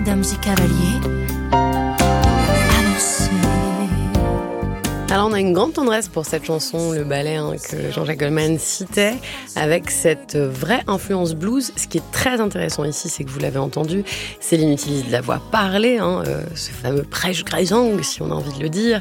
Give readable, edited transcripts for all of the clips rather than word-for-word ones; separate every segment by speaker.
Speaker 1: mesdames et cavaliers, avancez.
Speaker 2: Alors on a une grande tendresse pour cette chanson, le ballet que Jean-Jacques Goldman citait, avec cette vraie influence blues. Ce qui est très intéressant ici, c'est que vous l'avez entendu, Céline utilise de la voix parlée, ce fameux prêche-grisang, si on a envie de le dire,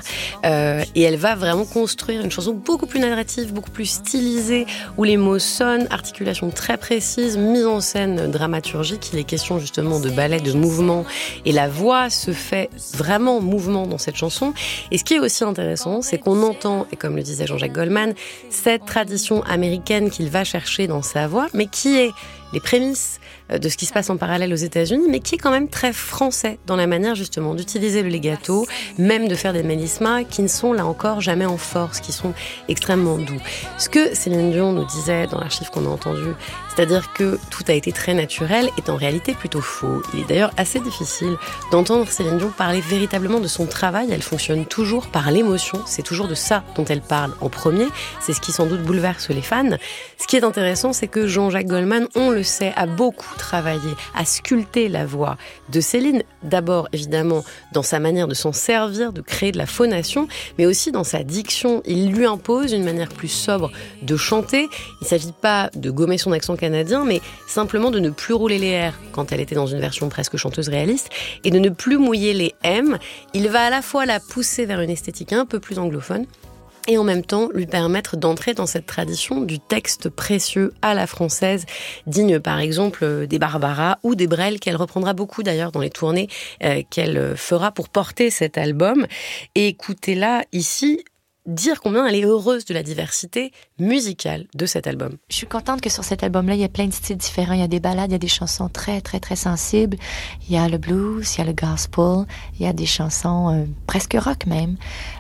Speaker 2: et elle va vraiment construire une chanson beaucoup plus narrative, beaucoup plus stylisée, où les mots sonnent, articulation très précise, mise en scène dramaturgique. Il est question justement de ballet, de mouvement, et la voix se fait vraiment mouvement dans cette chanson. Et ce qui est aussi intéressant, c'est qu'on entend, et comme le disait Jean-Jacques Goldman, cette tradition américaine qu'il va chercher dans sa voix, mais qui est les prémices de ce qui se passe en parallèle aux États-Unis, mais qui est quand même très français dans la manière justement d'utiliser le legato, même de faire des mélismas qui ne sont là encore jamais en force, qui sont extrêmement doux. Ce que Céline Dion nous disait dans l'archive qu'on a entendu, c'est-à-dire que tout a été très naturel, est en réalité plutôt faux. Il est d'ailleurs assez difficile d'entendre Céline Dion parler véritablement de son travail. Elle fonctionne toujours par l'émotion, c'est toujours de ça dont elle parle en premier, c'est ce qui sans doute bouleverse les fans. Ce qui est intéressant, c'est que Jean-Jacques Goldman, on le sait, a beaucoup travaillé à sculpter la voix de Céline. D'abord, évidemment, dans sa manière de s'en servir, de créer de la phonation, mais aussi dans sa diction. Il lui impose une manière plus sobre de chanter. Il ne s'agit pas de gommer son accent canadien, mais simplement de ne plus rouler les R quand elle était dans une version presque chanteuse réaliste, et de ne plus mouiller les M. Il va à la fois la pousser vers une esthétique un peu plus anglophone, et en même temps lui permettre d'entrer dans cette tradition du texte précieux à la française, digne par exemple des Barbara ou des Brel, qu'elle reprendra beaucoup d'ailleurs dans les tournées qu'elle fera pour porter cet album. Et écoutez-la ici dire combien elle est heureuse de la diversité musicale de cet album.
Speaker 3: Je suis contente que sur cet album-là, il y a plein de styles différents. Il y a des ballades, il y a des chansons très, très, très sensibles. Il y a le blues, il y a le gospel, il y a des chansons presque rock même.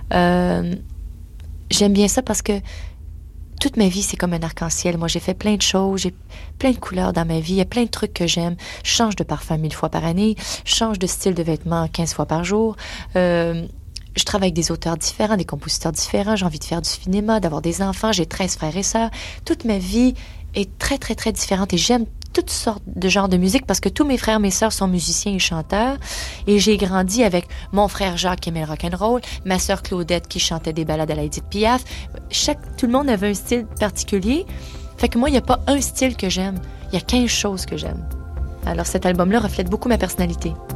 Speaker 3: J'aime bien ça parce que toute ma vie, c'est comme un arc-en-ciel. Moi, j'ai fait plein de choses, j'ai plein de couleurs dans ma vie. Il y a plein de trucs que j'aime. Je change de parfum 1000 fois par année. Je change de style de vêtements 15 fois par jour. Je travaille avec des auteurs différents, des compositeurs différents. J'ai envie de faire du cinéma, d'avoir des enfants. J'ai 13 frères et sœurs. Toute ma vie est très, très, très différente. Et j'aime toutes sortes de genres de musique parce que tous mes frères et mes sœurs sont musiciens et chanteurs. Et j'ai grandi avec mon frère Jacques qui aimait le rock'n'roll, ma sœur Claudette qui chantait des ballades à la Édith Piaf. Tout le monde avait un style particulier. Fait que moi, il n'y a pas un style que j'aime. Il y a 15 choses que j'aime. Alors cet album-là reflète beaucoup ma personnalité.